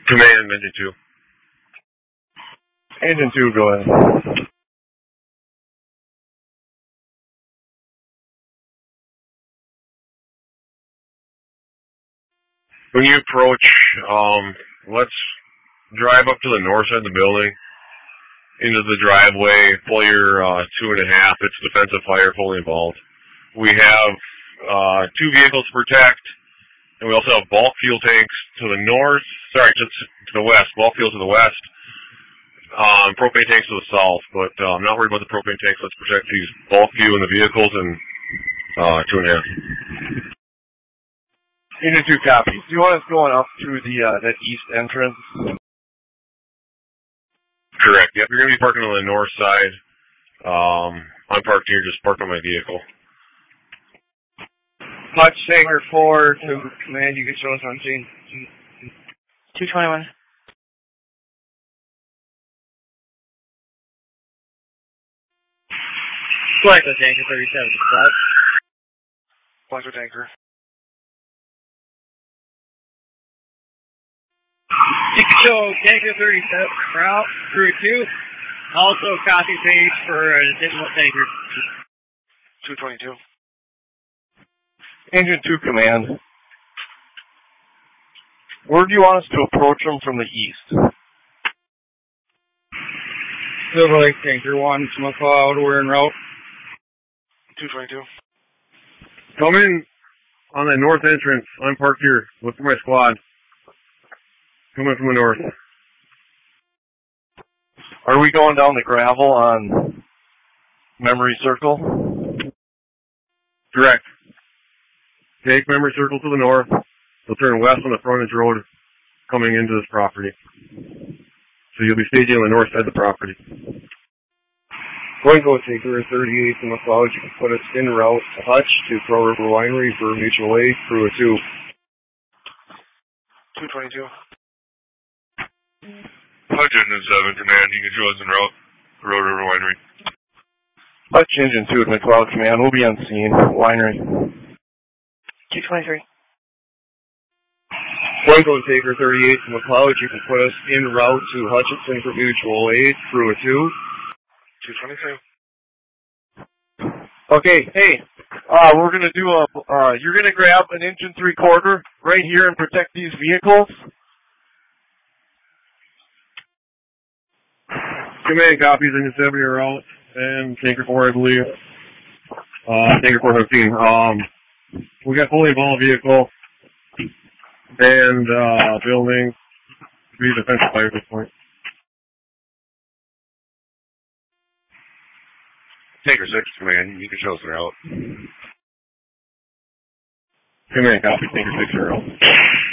Command, Engine 2. Engine 2, go ahead. When you approach, let's drive up to the north side of the building, into the driveway, pull your 2.5. It's defensive fire, fully involved. We have 2 vehicles to protect, and we also have bulk fuel tanks to the north, to the west, bulk fuel to the west, propane tanks to the south, but I'm not worried about the propane tanks. Let's protect these bulk fuel in the vehicles and 2.5. Engine 2 copies. Do you want us going up through the that east entrance? Correct. Yep, you're going to be parking on the north side. I'm parked here, just parked on my vehicle. Hutch, Tanker 4 to command, you can show us on scene. 221. Flex with Tanker 37. Flex with Tanker. You can show Tanker 37 route through 2. Also copy page for an additional Tanker. 222. Engine 2 command. Where do you want us to approach them from the east? Silver Lake Tanker 1 to McLeod, we're en route. 222. Come in on the north entrance. I'm parked here. Look for my squad. Coming from the north. Are we going down the gravel on Memory Circle? Correct. Take Memory Circle to the north. We'll turn west on the frontage road coming into this property. So you'll be staging on the north side of the property. Going to Tanker 38 to McLeod. You can put us en route to Hutch to Pearl River Winery for mutual aid through a 2. 222. Hutch Engine 7 command. You can show us en route to Pearl River Winery. Hutch Engine 2 to McLeod command. We'll be on scene. Winery. 223. Going to Tanker 38 to McLeod. You can put us en route to Hutchinson for mutual aid through a 2. 223. Okay, hey, we're gonna do you're gonna grab an engine 3/4 right here and protect these vehicles. Command copies, Engine 7 are out, and Tanker 4, I believe. Tanker 4 have seen. We got fully involved vehicle and building to be defensive fire at this point. Tanker 6 command, you can show us the route. Command copy, Tanker 6 are out.